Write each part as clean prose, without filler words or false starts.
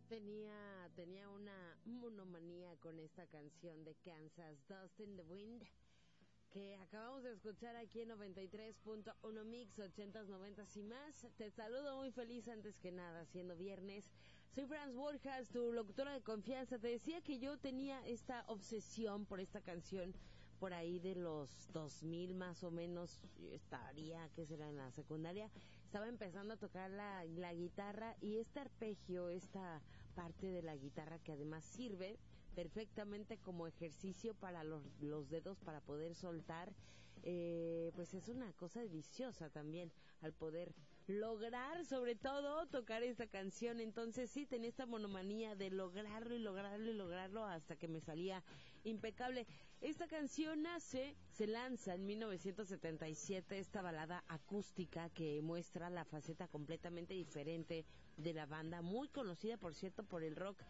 Tenía una monomanía con esta canción de Kansas, Dust in the Wind, que acabamos de escuchar aquí en 93.1 Mix, 80s, 90s y más. Te saludo muy feliz antes que nada, siendo viernes. Soy Franz Borjas, tu locutora de confianza. Te decía que yo tenía esta obsesión por esta canción por ahí de los 2000 más o menos. Yo estaría, ¿qué será? En la secundaria. Estaba empezando a tocar la guitarra, y este arpegio, esta parte de la guitarra que además sirve perfectamente como ejercicio para los dedos, para poder soltar, pues es una cosa deliciosa también al poder lograr, sobre todo, tocar esta canción. Entonces sí, tenía esta monomanía de lograrlo hasta que me salía impecable. Esta canción se lanza en 1977, esta balada acústica que muestra la faceta completamente diferente de la banda, muy conocida por cierto por el rock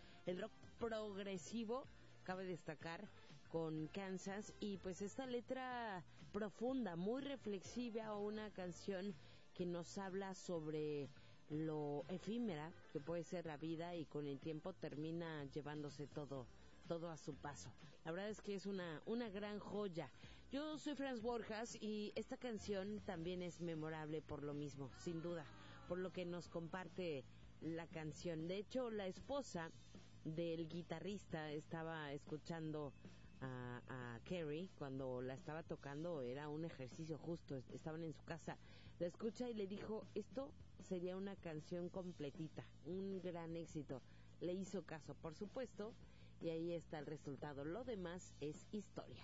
progresivo, cabe destacar, con Kansas. Y pues esta letra profunda, muy reflexiva, una canción que nos habla sobre lo efímera que puede ser la vida, y con el tiempo termina llevándose todo a su paso. La verdad es que es una gran joya. Yo soy Franz Borjas, y esta canción también es memorable por lo mismo, sin duda, por lo que nos comparte la canción. De hecho, la esposa del guitarrista estaba escuchando a Carrie cuando la estaba tocando. Era un ejercicio justo, estaban en su casa, la escucha y le dijo: esto sería una canción completita, un gran éxito. Le hizo caso, por supuesto, y ahí está el resultado. Lo demás es historia.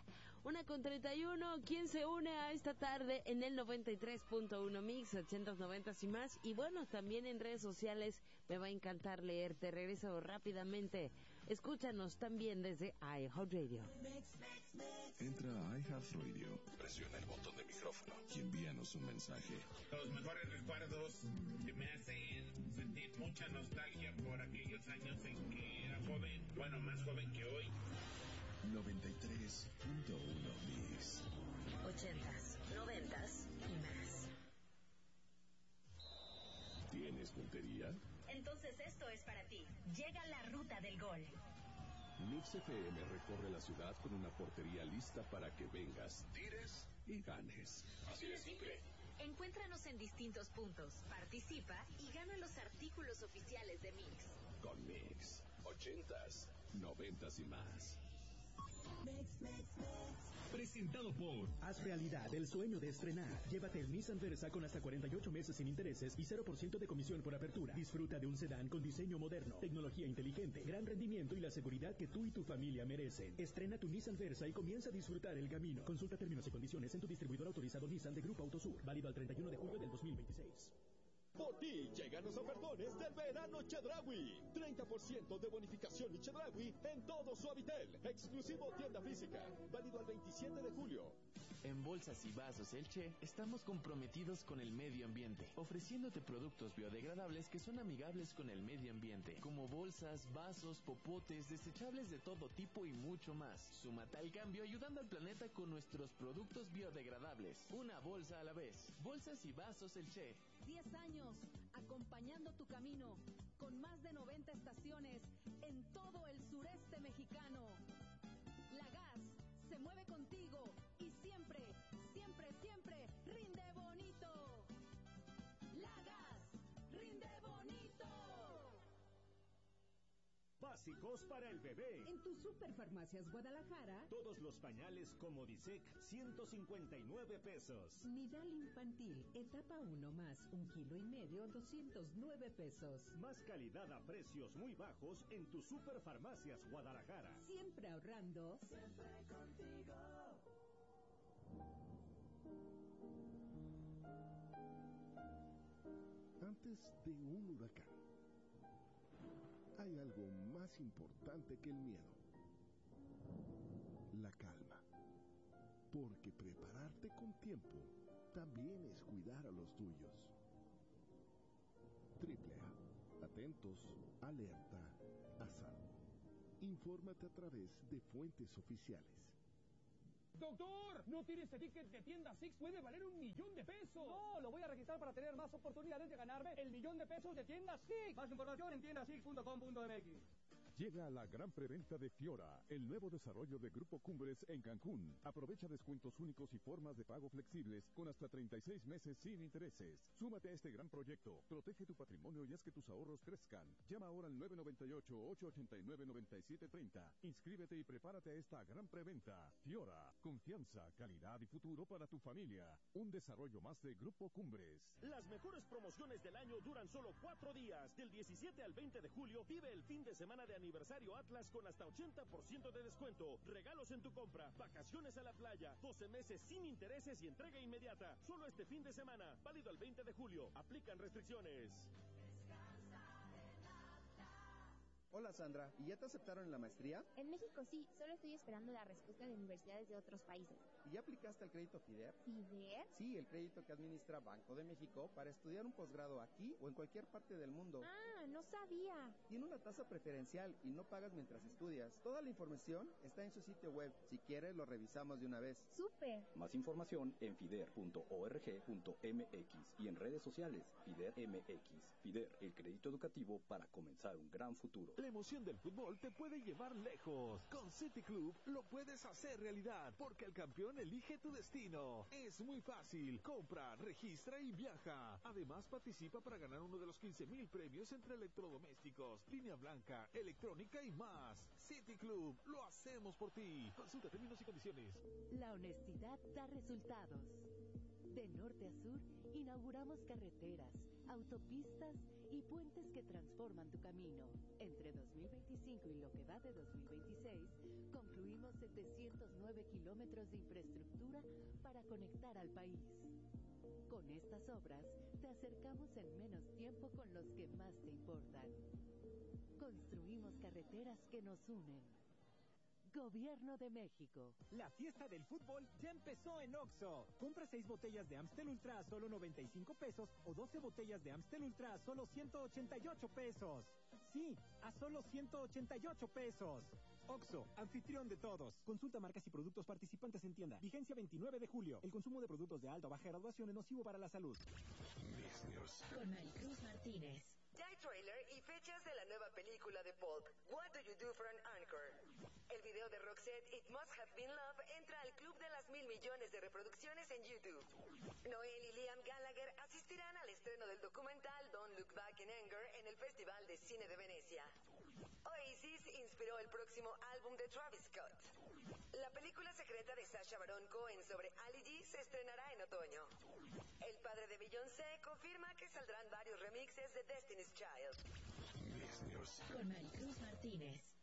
1:31, ¿quién se une a esta tarde en el 93.1 Mix, 80s, 90s y más? Y bueno, también en redes sociales me va a encantar leerte. Regreso rápidamente. Escúchanos también desde iHeartRadio. Entra a iHeartRadio, presiona el botón de micrófono y envíanos un mensaje. Los mejores recuerdos que me hacen sentir mucha nostalgia por aquellos años en que era joven, bueno, más joven que hoy. 93.1 Mix. 80s, 90s y más. ¿Tienes puntería? Entonces esto es para ti. Llega la ruta del gol. Mix FM recorre la ciudad con una portería lista para que vengas, tires y ganes. Así de simple. Encuéntranos en distintos puntos, participa y gana los artículos oficiales de Mix. Con Mix, 80s, 90s y más. Presentado por Haz realidad el sueño de estrenar. Llévate el Nissan Versa con hasta 48 meses sin intereses y 0% de comisión por apertura. Disfruta de un sedán con diseño moderno, tecnología inteligente, gran rendimiento y la seguridad que tú y tu familia merecen. Estrena tu Nissan Versa y comienza a disfrutar el camino. Consulta términos y condiciones en tu distribuidor autorizado Nissan de Grupo Autosur. Válido al 31 de julio del 2026. Por ti llegan los ofertones del verano Chedraui. 30% de bonificación y Chedraui en todo Suavitel. Exclusivo tienda física. Válido al 27 de julio. En Bolsas y Vasos Elche estamos comprometidos con el medio ambiente, ofreciéndote productos biodegradables que son amigables con el medio ambiente, como bolsas, vasos, popotes, desechables de todo tipo y mucho más. Súmate al cambio ayudando al planeta con nuestros productos biodegradables. Una bolsa a la vez. Bolsas y Vasos Elche. 10 años acompañando tu camino, con más de 90 estaciones en todo el sureste mexicano. La Gas se mueve contigo y siempre, siempre, siempre rinde bonito. La Gas rinde bonito. Básicos para el bebé. En tu Superfarmacias Guadalajara, Todos los pañales Comodisec, 159 pesos. Nidal infantil, etapa 1 más 1,5 kilos, 209 pesos. Más calidad a precios muy bajos en tu Superfarmacias Guadalajara. Siempre ahorrando. Siempre contigo. Antes de un huracán, hay algo más importante que el miedo: la calma. Porque prepararte con tiempo también es cuidar a los tuyos. AAA. Atentos, alerta, a salvo. Infórmate a través de fuentes oficiales. Doctor, no tire ese ticket de tienda Six, puede valer $1,000,000 de pesos. No, lo voy a registrar para tener más oportunidades de ganarme el $1,000,000 de pesos de tienda Six. Más información en tiendasix.com.mx. Llega la gran preventa de Fiora, el nuevo desarrollo de Grupo Cumbres en Cancún. Aprovecha descuentos únicos y formas de pago flexibles con hasta 36 meses sin intereses. Súmate a este gran proyecto. Protege tu patrimonio y haz que tus ahorros crezcan. Llama ahora al 998-889-9730. Inscríbete y prepárate a esta gran preventa. Fiora, confianza, calidad y futuro para tu familia. Un desarrollo más de Grupo Cumbres. Las mejores promociones del año duran solo 4 días. Del 17 al 20 de julio, vive el fin de semana de aniversario Atlas con hasta 80% de descuento. Regalos en tu compra, vacaciones a la playa, 12 meses sin intereses y entrega inmediata. Solo este fin de semana, válido al 20 de julio. Aplican restricciones. Hola Sandra, ¿y ya te aceptaron en la maestría? En México sí, solo estoy esperando la respuesta de universidades de otros países. ¿Y ya aplicaste al crédito FIDER? ¿FIDER? Sí, el crédito que administra Banco de México para estudiar un posgrado aquí o en cualquier parte del mundo. Ah, no sabía. Tiene una tasa preferencial y no pagas mientras estudias. Toda la información está en su sitio web. Si quieres, lo revisamos de una vez. ¡Súper! Más información en fider.org.mx y en redes sociales FIDER MX. FIDER, el crédito educativo para comenzar un gran futuro. La emoción del fútbol te puede llevar lejos. Con City Club lo puedes hacer realidad, porque el campeón elige tu destino. Es muy fácil. Compra, registra y viaja. Además, participa para ganar uno de los 15,000 premios entre electrodomésticos, línea blanca, electrónica y más. City Club, lo hacemos por ti. Consulta términos y condiciones. La honestidad da resultados. De norte a sur, inauguramos carreteras, autopistas y puentes que transforman tu camino. Entre 2025 y lo que va de 2026, concluimos 709 kilómetros de infraestructura para conectar al país. Con estas obras, te acercamos en menos tiempo con los que más te importan. Construimos carreteras que nos unen. Gobierno de México. La fiesta del fútbol ya empezó en Oxxo. Compra 6 botellas de Amstel Ultra a solo 95 pesos o 12 botellas de Amstel Ultra a solo 188 pesos. Sí, a solo 188 pesos. Oxxo, anfitrión de todos. Consulta marcas y productos participantes en tienda. Vigencia 29 de julio. El consumo de productos de alta o baja graduación es nocivo para la salud. Con Maricruz Martínez. Ya hay trailer y fechas de la nueva película de Pulp, What Do You Do for an Anchor? El video de Roxette, It Must Have Been Love, entra al club de las 1,000 millones de reproducciones en YouTube. Noel y Liam Gallagher asistirán al estreno del documental Don't Look Back in Anger en el Festival de Cine de Venecia. Oasis inspiró el próximo álbum de Travis Scott. La película secreta de Sacha Baron Cohen sobre Ali G se estrenará en otoño. El padre de Beyoncé confirma que saldrán varios remixes de Destiny's Child. Con Maricruz Martínez.